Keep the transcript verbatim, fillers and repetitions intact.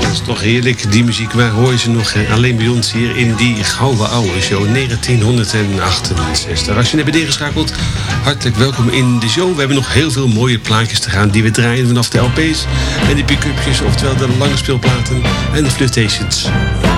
dat is toch heerlijk, die muziek. Waar hoor je ze nog? Hè? Alleen bij ons hier in die gouden oude show negentienhonderdachtenzestig. Als je net bent ingeschakeld, hartelijk welkom in de show. We hebben nog heel veel mooie plaatjes te gaan die we draaien vanaf de L P's en de pick-upjes, oftewel de lange speelplaten en de flirtations.